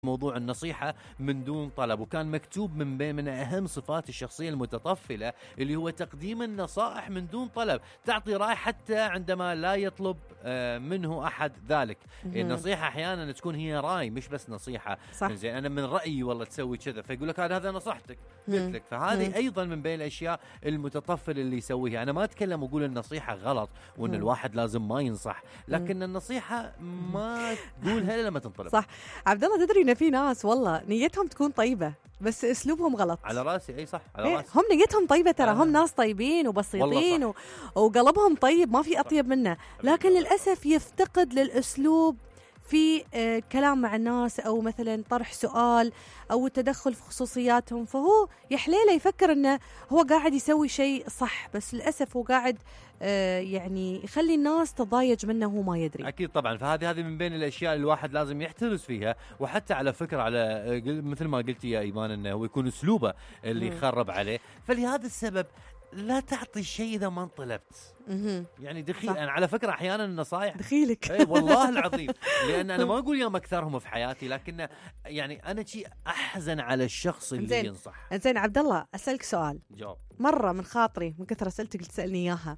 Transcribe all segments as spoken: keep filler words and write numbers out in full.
موضوع النصيحة من دون طلب، وكان مكتوب من بين من أهم صفات الشخصية المتطفلة اللي هو تقديم النصائح من دون طلب، تعطي رأي حتى عندما لا يطلب منه أحد ذلك. النصيحة أحيانا تكون هي رأي مش بس نصيحة. زين أنا من رأيي والله تسوي كذا، فيقول لك هذا نصيحتك قلت لك، فهذه أيضا من بين الأشياء المتطفل اللي يسويها. أنا ما أتكلم وأقول النصيحة غلط وأن الواحد لازم ما ينصح، لكن النصيحة ما تقولها إلا لما تنطلب. صح عبد الله، تدري في ناس والله نيتهم تكون طيبة بس اسلوبهم غلط. على راسي، اي صح على راسي. هم نيتهم طيبة ترى، آه. هم ناس طيبين وبسيطين و... وقلبهم طيب، ما في اطيب منه، لكن للاسف يفتقد للاسلوب في آه كلام مع الناس، او مثلا طرح سؤال او التدخل في خصوصياتهم، فهو يحليله يفكر انه هو قاعد يسوي شيء صح، بس للاسف هو قاعد آه يعني يخلي الناس تضايج منه وهو ما يدري. اكيد طبعا، فهذه هذه من بين الاشياء اللي الواحد لازم يحترس فيها. وحتى على فكره، على مثل ما قلتي يا ايمان، انه هو يكون اسلوبه اللي يخرب عليه، فلهذا السبب لا تعطي شيء اذا ما انطلبت. يعني دخيل انا يعني على فكره احيانا النصائح دخيلك اي والله العظيم، لان انا ما اقول يوم اكثرهم في حياتي، لكن يعني انا شيء احزن على الشخص اللي زين. ينصح. زين عبد الله، اسالك سؤال جاوب. مره من خاطري من كثر اسئلتك اللي تسالني اياها،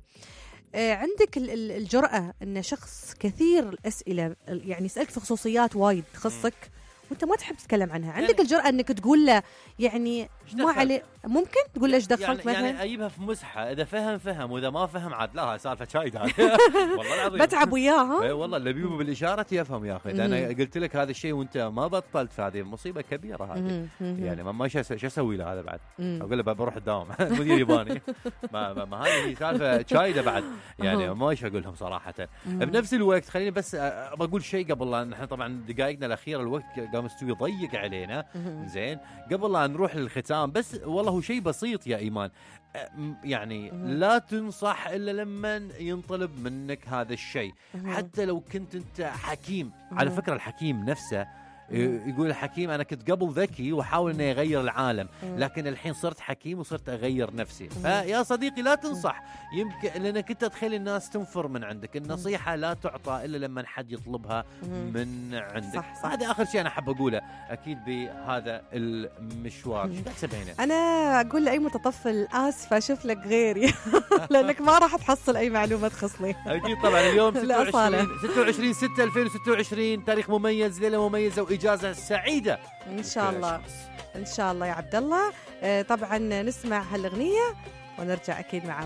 آه عندك الجرأة ان شخص كثير الاسئله يعني يسالك في خصوصيات وايد تخصك وانت ما تحب تتكلم عنها، عندك يعني الجرأة انك تقول له يعني ما عليه، ممكن تقول له ايش دخلك يعني مثلا؟ يعني اجيبها في مزحه، اذا فهم فهم واذا ما فهم عاد لها سالفه شايد هذه. والله العظيم بتعب وياها. اي والله اللي بيجيبه بالاشاره يفهم يا اخي. انا قلت لك هذا الشيء وانت ما بطلت، فهذه مصيبه كبيره هذه. يعني ما ما شو اسوي له هذا بعد؟ اقول له بروح الدوام المدير يباني. ما, ما, ما هذه سالفه شايده بعد، يعني ما ايش اقول لهم صراحه. بنفس الوقت خليني بس بقول شيء قبل لا نحن طبعا دقائقنا الاخيره الوقت قام مستوي ضيق علينا. زين قبل لا نروح للختام، بس والله هو شيء بسيط يا إيمان، يعني لا تنصح إلا لما ينطلب منك هذا الشيء، حتى لو كنت أنت حكيم. على فكرة الحكيم نفسه يقول الحكيم أنا كنت قبل ذكي وحاول أن يغير العالم، لكن الحين صرت حكيم وصرت أغير نفسي. فيا صديقي لا تنصح، يمكن لأنك أنت تخلي الناس تنفر من عندك. النصيحة لا تعطى إلا لما حد يطلبها من عندك. صح صح. هذا آخر شيء أنا أحب أقوله أكيد بهذا المشوار. أنا أقول لأي متطفل آسفة أشوف لك غيري لأنك ما راح تحصل أي معلومة تخصني. أكيد طبعا. اليوم ستة وعشرين ستة ألفين وستة وعشرين، تاريخ مميز، ليلة مميزة وإجازة سعيدة إن شاء الله. إن شاء الله يا عبد الله. طبعا نسمع هالأغنية ونرجع أكيد مع